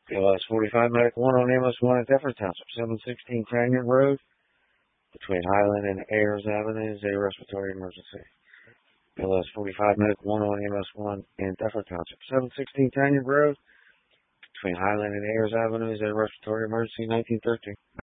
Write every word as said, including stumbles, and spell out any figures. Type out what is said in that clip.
P L S forty-five Medical one on M S one at Deptford Township, seven sixteen Cranyon Road, between Highland and Ayers Avenues, a respiratory emergency. P L S forty-five Medical one on M S one in Deptford Township, seven sixteen Cranyon Road, between Highland and Ayers Avenues, a respiratory emergency, nineteen thirteen.